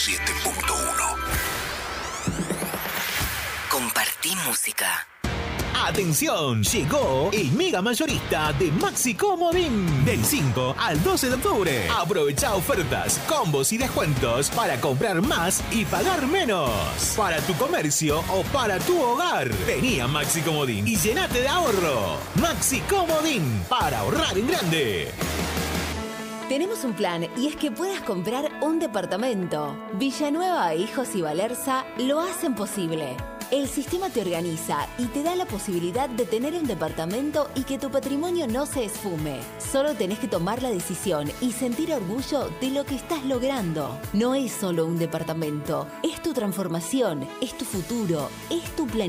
107.1. Compartí música. ¡Atención! Llegó el mega mayorista de Maxi Comodín. Del 5 al 12 de octubre. Aprovecha ofertas, combos y descuentos para comprar más y pagar menos. Para tu comercio o para tu hogar. Vení a Maxi Comodín y llenate de ahorro. Maxi Comodín, para ahorrar en grande. Tenemos un plan y es que puedas comprar un departamento. Villanueva, Hijos y Valerza lo hacen posible. El sistema te organiza y te da la posibilidad de tener un departamento y que tu patrimonio no se esfume. Solo tenés que tomar la decisión y sentir orgullo de lo que estás logrando. No es solo un departamento, es tu transformación, es tu futuro, es tu planificación.